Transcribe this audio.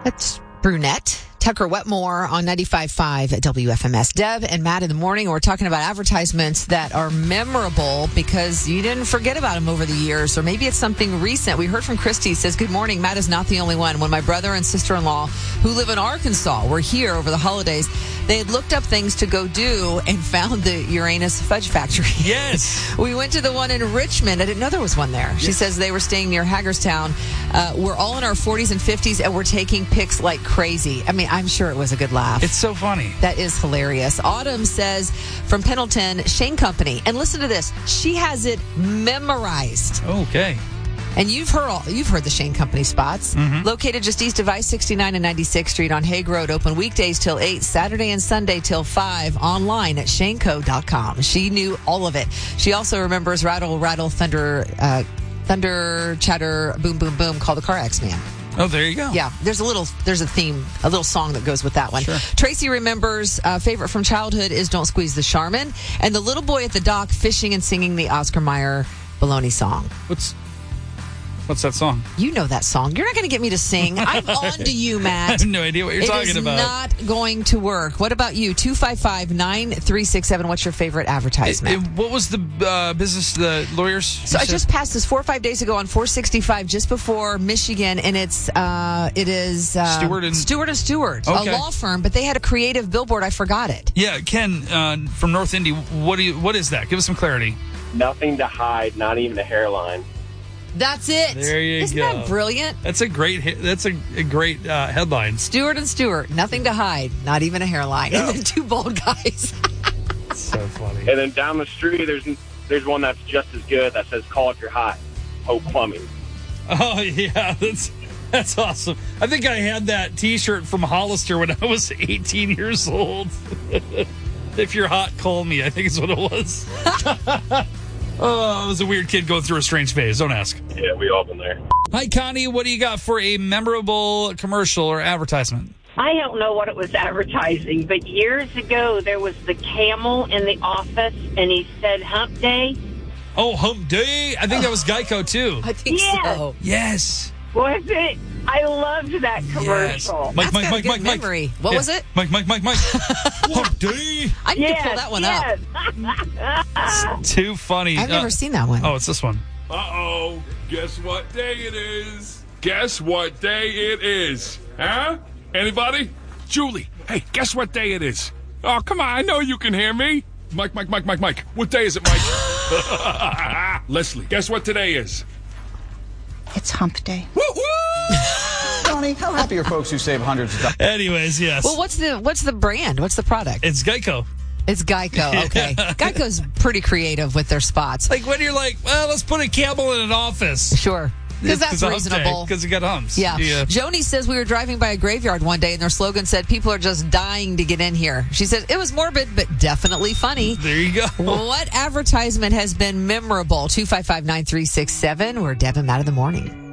That's Brunette. Tucker Wetmore on 95.5 at WFMS. Deb and Matt in the morning. We're talking about advertisements that are memorable because you didn't forget about them over the years, or maybe it's something recent. We heard from Christy. Says, good morning. Matt is not the only one. When my brother and sister-in-law, who live in Arkansas, were here over the holidays, they had looked up things to go do and found the Uranus Fudge Factory. Yes. We went to the one in Richmond. I didn't know there was one there. She says they were staying near Hagerstown. We're all in our 40s and 50s, and we're taking pics like crazy. I mean, I'm sure it was a good laugh. It's so funny. That is hilarious. Autumn says from Pendleton, Shane Company. And listen to this. She has it memorized. Okay. And you've heard the Shane Company spots. Mm-hmm. Located just east of I-69 and 96th Street on Hague Road. Open weekdays till 8, Saturday and Sunday till 5. Online at shaneco.com. She knew all of it. She also remembers Rattle, Rattle, Thunder, Chatter, Boom, Boom, Boom, Call the Car X-Man. Oh, there you go. Yeah, there's a theme, a little song that goes with that one. Sure. Tracy remembers favorite from childhood is Don't Squeeze the Charmin, and the little boy at the dock fishing and singing the Oscar Mayer Baloney song. What's that song? You know that song. You're not going to get me to sing. I'm on to you, Matt. I have no idea what you're talking about. It is not going to work. What about you? 255-9367. What's your favorite advertisement? What was the business, the lawyers? So I just passed this 4 or 5 days ago on 465, just before Michigan, and it is Stewart and Stewart, okay. a law firm, but they had a creative billboard. I forgot it. Yeah, Ken from North Indy. What is that? Give us some clarity. Nothing to hide, not even a hairline. That's it. There you Isn't go. that brilliant? That's a great headline. Stewart and Stewart, nothing to hide, not even a hairline, and then two bald guys. So funny. And then down the street, there's one that's just as good that says, "Call if you're hot." Hope Plumbing. Oh yeah, that's awesome. I think I had that T-shirt from Hollister when I was 18 years old. If you're hot, call me. I think is what it was. Oh, I was a weird kid going through a strange phase. Don't ask. Yeah, we all been there. Hi, Connie. What do you got for a memorable commercial or advertisement? I don't know what it was advertising, but years ago there was the camel in the office, and he said hump day. Oh, Hump Day. I think that was Geico, too. I think so. Yes. Was it? I loved that commercial. Mike, That's got a good memory. What was it? Mike. Hump Day. I need to pull that one up. It's too funny. I've never seen that one. Oh, it's this one. Uh-oh. Guess what day it is? Guess what day it is? Huh? Anybody? Julie. Hey, guess what day it is? Oh, come on. I know you can hear me. Mike. What day is it, Mike? Leslie, guess what today is? It's hump day. Woo-hoo! Tony, how happy are folks who save hundreds of dollars? Anyways, yes. Well, what's the brand? What's the product? It's Geico. It's Geico. Okay. Geico's pretty creative with their spots. Like when you're like, well, let's put a camel in an office. Sure. Because that's reasonable. Because it got humps. Yeah. Joni says we were driving by a graveyard one day and their slogan said, people are just dying to get in here. She said it was morbid, but definitely funny. There you go. What advertisement has been memorable? 255-9367. We're Deb and Matt in the morning.